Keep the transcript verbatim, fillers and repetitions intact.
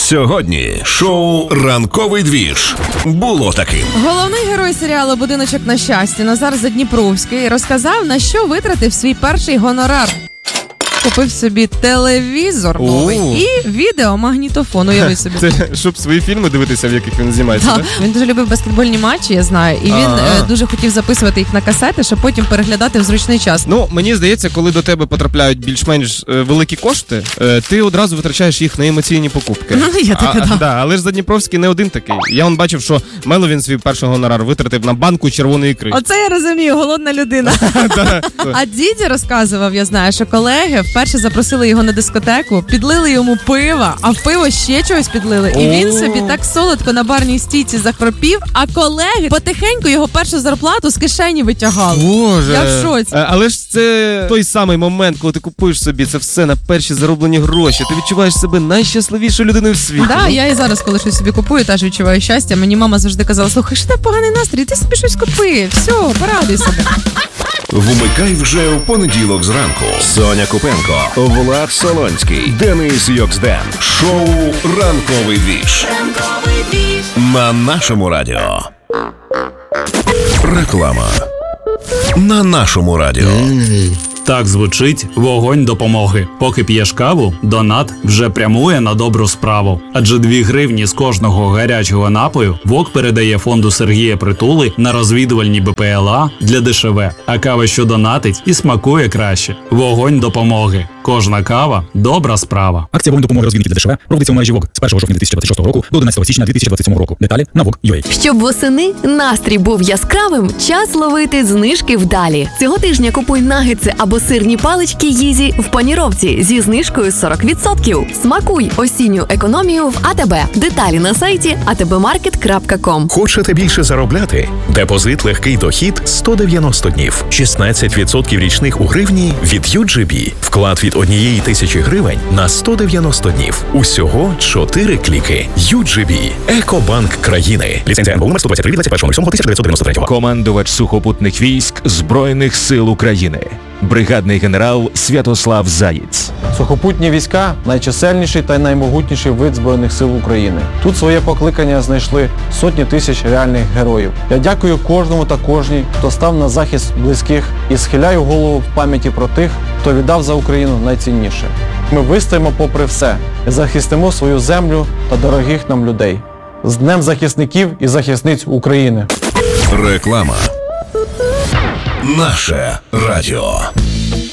Сьогодні шоу «Ранковий двіж» було таким. Головний герой серіалу «Будиночок на щастя» Назар Задніпровський розказав, на що витратив свій перший гонорар. Купив собі телевізор новий О. і відеомагнітофон, уяви собі. Це щоб свої фільми дивитися, в яких він знімається, Так. так? Він дуже любив баскетбольні матчі, я знаю, і він А-а. е, дуже хотів записувати їх на касети, щоб потім переглядати в зручний час. Ну, мені здається, коли до тебе потрапляють більш-менш е, великі кошти, е, ти одразу витрачаєш їх на емоційні покупки. Я таке, а, да. да. Але ж Задніпровський не один такий. Я он бачив, що Мело він свій перший гонорар витратив на банку червоної ікри. Оце я розумію, голодна людина. А діді розказував, я знаю, що колеги вперше запросили його на дискотеку, підлили йому пива, а в пиво ще чогось підлили. І він собі так солодко на барній стійці захропів, а колеги потихеньку його першу зарплату з кишені витягали. Боже. Я в шоці. Е, Але ж це той самий момент, коли ти купуєш собі це все на перші зароблені гроші. Ти відчуваєш себе найщасливішою людиною в світі. Да, я і зараз, коли щось собі купую, теж відчуваю щастя. Мені мама завжди казала: слухай, що тебе поганий настрій, ти собі щось купи. Все, порадуй себе. Вмикай вже в понеділок зранку. Соня Купенко, Влад Солонський, Денис Йоксден. Шоу «Ранковий двіж» на нашому радіо. Реклама на нашому радіо. Так звучить вогонь допомоги. Поки п'єш каву, донат вже прямує на добру справу. Адже дві гривні з кожного гарячого напою ВОК передає фонду Сергія Притули на розвідувальні БПЛА для ДШВ. А кава, що донатить, і смакує краще. Вогонь допомоги. Кожна кава – добра справа. Акція «Вогонь допомоги розвідників для ДШВ» проводиться у мережі ВОК з першого жовтня дві тисячі двадцять шостого року до одинадцятого січня дві тисячі двадцять сьомого року. Деталі на вок крапка ю а. Щоб восени настрій був яскравим, час ловити знижки вдалі. Цього тижня купуй нагетси або сирні палички Їзі в паніровці зі знижкою сорок відсотків. Смакуй осінню економію в АТБ. Деталі на сайті а те бе маркет крапка ком. Хочете більше заробляти? Депозит легкий дохід сто дев'яносто днів. шістнадцять відсотків річних у гривні від ю джі бі. Вклад від однієї тисячі гривень на сто дев'яносто днів. Усього чотири кліки. ю джі бі. Екобанк країни. Ліцензія ен бе у номер сто двадцять три від двадцять першого лютого тисяча дев'ятсот дев'яносто третього. Командувач сухопутних військ Збройних сил України. Бригадний генерал Святослав Заєць. Сухопутні війська – найчисельніший та наймогутніший вид Збройних сил України. Тут своє покликання знайшли сотні тисяч реальних героїв. Я дякую кожному та кожній, хто став на захист близьких, і схиляю голову в пам'яті про тих, хто віддав за Україну найцінніше. Ми вистоїмо попри все і захистимо свою землю та дорогих нам людей. З Днем захисників і захисниць України! Реклама. Наше радіо.